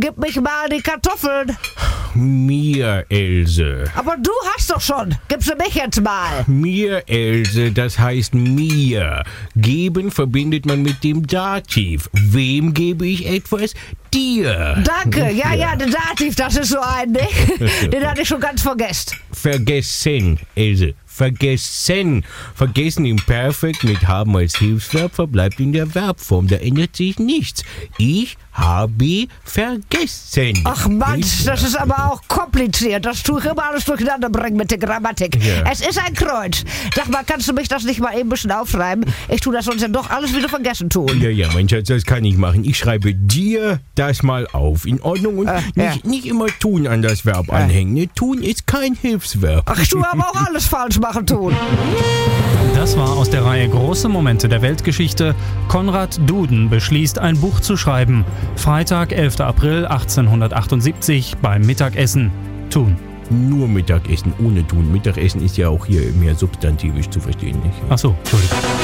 gib mich mal die Kartoffeln. Mir, Else. Aber du hast doch schon. Gib sie mich jetzt mal. Mir, Else, das heißt mir. Geben verbindet man mit dem Dativ. Wem gebe ich etwas? Dir. Danke. Ja, der Dativ, das ist so ein, ne? Den hatte ich schon ganz vergessen. Vergessen, Else. Vergessen. Vergessen im Perfekt mit haben als Hilfsverb verbleibt in der Verbform. Da ändert sich nichts. Ich habe vergessen. Ach Mensch, das ist aber auch kompliziert. Das tue ich immer alles durcheinander bringen mit der Grammatik. Ja. Es ist ein Kreuz. Sag mal, kannst du mich das nicht mal eben ein bisschen aufschreiben? Ich tue das sonst ja doch alles wieder vergessen tun. Ja, mein Schatz, das kann ich machen. Ich schreibe dir das mal auf. In Ordnung? Und nicht immer tun an das Verb anhängen. Ne? Tun ist kein Hilfsverb. Ach, ich tue aber auch alles falsch machen tun. Das war aus der Reihe Große Momente der Weltgeschichte. Konrad Duden beschließt, ein Buch zu schreiben. Freitag, 11. April 1878 beim Mittagessen. Tun. Nur Mittagessen, ohne tun. Mittagessen ist ja auch hier mehr substantivisch zu verstehen, nicht? Ach so, Entschuldigung.